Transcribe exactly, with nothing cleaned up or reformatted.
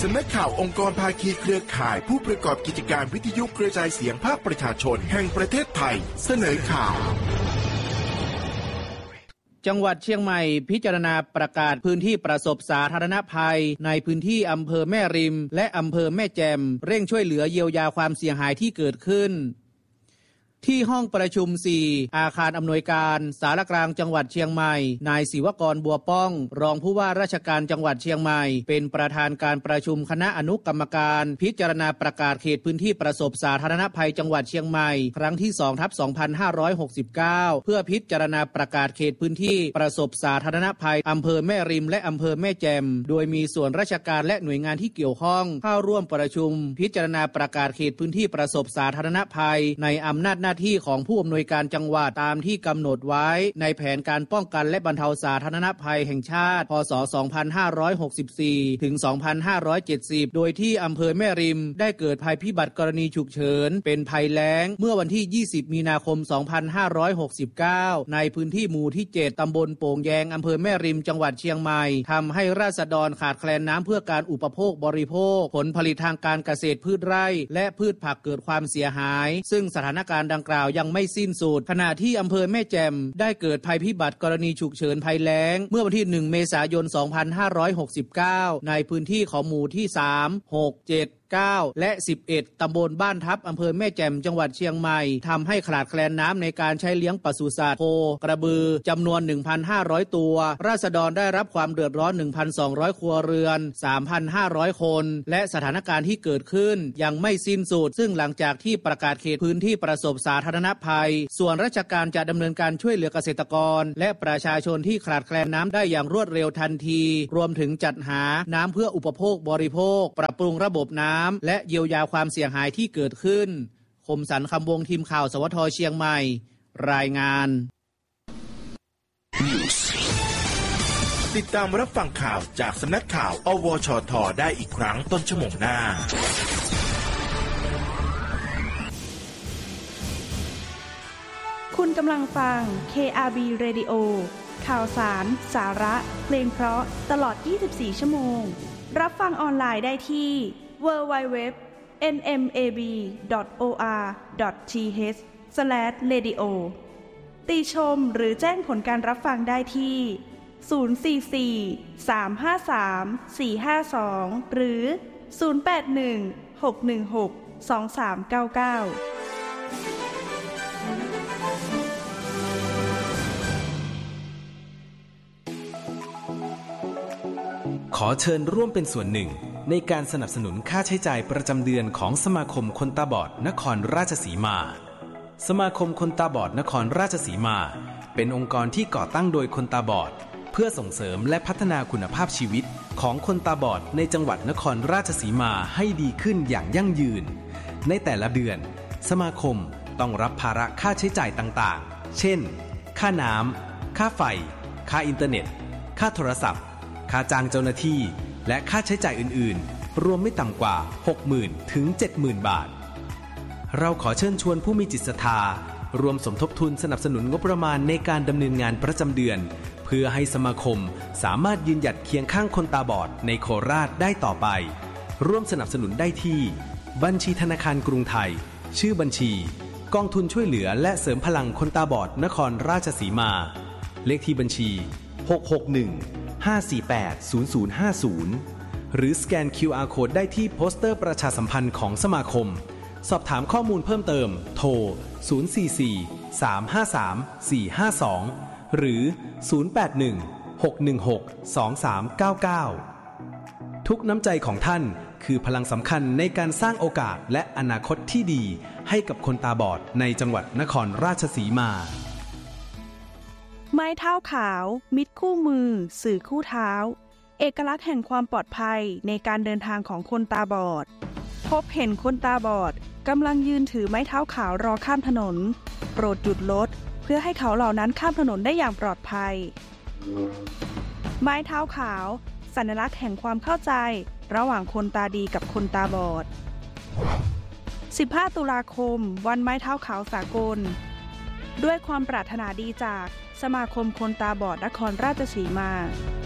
สำนักข่าวองค์กรภาคีเครือข่ายผู้ประกอบกิจการวิทยุกระจายเสียงภาคประชาชนแห่งประเทศไทยเสนอข่าวจังหวัดเชียงใหม่พิจารณาประกาศพื้นที่ประสบสาธารณภัยในพื้นที่อำเภอแม่ริมและอำเภอแม่แจ่มเร่งช่วยเหลือเยียวยาความเสียหายที่เกิดขึ้นที่ห้องประชุมสี่อาคารอำนวยการสารกลางจังหวัดเชียงใหม่นายศิวกรบัวป้องรองผู้ว่าราชการจังหวัดเชียงใหม่เป็นประธานการประชุมคณะอนุกรรมการพิจารณาประกาศเขตพื้นที่ประสบสาธารณภัยจังหวัดเชียงใหม่ครั้งที่ สองทับสองพันห้าร้อยหกสิบเก้า เพื่อพิจารณาประกาศเขตพื้นที่ประสบสาธารณภัยอำเภอแม่ริมและอำเภอแม่แจ่มโดยมีส่วนราชการและหน่วยงานที่เกี่ยวข้องเข้าร่วมประชุมพิจารณาประกาศเขตพื้นที่ประสบสาธารณภัยในอำนาจหน้าที่ของผู้อำนวยการจังหวัดตามที่กำหนดไว้ในแผนการป้องกันและบรรเทาสาธารณภัยแห่งชาติพ.ศ. สองพันห้าร้อยหกสิบสี่ ถึง สองพันห้าร้อยเจ็ดสิบ โดยที่อำเภอแม่ริมได้เกิดภัยพิบัติกรณีฉุกเฉินเป็นภัยแล้งเมื่อวันที่ ยี่สิบ มีนาคม สองพันห้าร้อยหกสิบเก้า ในพื้นที่หมู่ที่ เจ็ด ตำบลโป่งแยงอำเภอแม่ริมจังหวัดเชียงใหม่ทำให้ราษฎรขาดแคลนน้ำเพื่อการอุปโภคบริโภคผลผลิตทางการเกษตรพืชไร่และพืชผักเกิดความเสียหายซึ่งสถานการณ์ดังกล่าวยังไม่สิ้นสุดขณะที่อำเภอแม่แจ่มได้เกิดภัยพิบัติกรณีฉุกเฉินภัยแล้งเมื่อวันที่ หนึ่ง เมษายน สองพันห้าร้อยหกสิบเก้า ในพื้นที่ของหมู่ที่ สาม หก เจ็ด เก้า และ สิบเอ็ด ตำบลบ้านทับอำเภอแม่แจ่มจังหวัดเชียงใหม่ทำให้ขาดแคลนน้ำในการใช้เลี้ยงปศุสัตว์โคกระบือจำนวน หนึ่งพันห้าร้อย ตัวราษฎรได้รับความเดือดร้อน หนึ่งพันสองร้อย ครัวเรือน สามพันห้าร้อย คนและสถานการณ์ที่เกิดขึ้นยังไม่สิ้นสุดซึ่งหลังจากที่ประกาศเขตพื้นที่ประสบสาธารณภัยส่วนราชการจะดำเนินการช่วยเหลือเกษตรกรและประชาชนที่ขาดแคลนน้ำได้อย่างรวดเร็วทันทีรวมถึงจัดหาน้ำเพื่ออุปโภคบริโภคปรับปรุงระบบน้ำและเยียวยาความเสียหายที่เกิดขึ้นคมสันต์คำวงทีมข่าวสวทเชียงใหม่รายงานติดตามรับฟังข่าวจากสำนักข่าวอวชทได้อีกครั้งต้นชั่วโมงหน้าคุณกำลังฟัง เค อาร์ บี Radio ข่าวสารสาระเพลงเพราะตลอดยี่สิบสี่ชั่วโมงรับฟังออนไลน์ได้ที่ ดับเบิลยู ดับเบิลยู ดับเบิลยู ดอท เอ็น เอ็ม เอ บี ดอท โอ อาร์ ดอท ที เอช สแลช เรดิโอ ติชมหรือแจ้งผลการรับฟังได้ที่ ศูนย์ สี่ สี่ สาม ห้า สาม สี่ ห้า สอง หรือ ศูนย์ แปด หนึ่ง หก หนึ่ง หก สอง สาม เก้า เก้าขอเชิญร่วมเป็นส่วนหนึ่งในการสนับสนุนค่าใช้จ่ายประจำเดือนของสมาคมคนตาบอดนครราชสีมาสมาคมคนตาบอดนครราชสีมาเป็นองค์กรที่ก่อตั้งโดยคนตาบอดเพื่อส่งเสริมและพัฒนาคุณภาพชีวิตของคนตาบอดในจังหวัดนครราชสีมาให้ดีขึ้นอย่างยั่งยืนในแต่ละเดือนสมาคมต้องรับภาระค่าใช้จ่ายต่างๆเช่นค่าน้ำค่าไฟค่าอินเทอร์เน็ตค่าโทรศัพท์ค่าจ้างเจ้าหน้าที่และค่าใช้จ่ายอื่นๆรวมไม่ต่ำกว่า หกหมื่น ถึง เจ็ดหมื่น บาทเราขอเชิญชวนผู้มีจิตศรัทธารวมสมทบทุนสนับสนุนงบประมาณในการดำเนินงานประจำเดือนเพื่อให้สมาคมสามารถยืนหยัดเคียงข้างคนตาบอดในโคราชได้ต่อไปร่วมสนับสนุนได้ที่บัญชีธนาคารกรุงไทยชื่อบัญชีกองทุนช่วยเหลือและเสริมพลังคนตาบอดนครราชสีมาเลขที่บัญชีหก หก หนึ่ง ห้า สี่ แปด ศูนย์ ศูนย์ ห้า ศูนย์หรือสแกน คิว อาร์ Code ได้ที่โปสเตอร์ประชาสัมพันธ์ของสมาคมสอบถามข้อมูลเพิ่มเติมโทรศูนย์ สี่ สี่ สาม ห้า สาม สี่ ห้า สองหรือศูนย์ แปด หนึ่ง หก หนึ่ง หก สอง สาม เก้า เก้าทุกน้ำใจของท่านคือพลังสำคัญในการสร้างโอกาสและอนาคตที่ดีให้กับคนตาบอดในจังหวัดนครราชสีมาไม้เท้าขาวมิตรคู่มือสื่อคู่เท้าเอกลักษณ์แห่งความปลอดภัยในการเดินทางของคนตาบอดพบเห็นคนตาบอดกำลังยืนถือไม้เท้าขาวรอข้ามถนนโปรดหยุดรถเพื่อให้เขาเหล่านั้นข้ามถนนได้อย่างปลอดภัยไม้เท้าขาวสัญลักษณ์แห่งความเข้าใจระหว่างคนตาดีกับคนตาบอดสิบห้าตุลาคมวันไม้เท้าขาวสากลด้วยความปรารถนาดีจากสมาคมคนตาบอดนครราชสีมา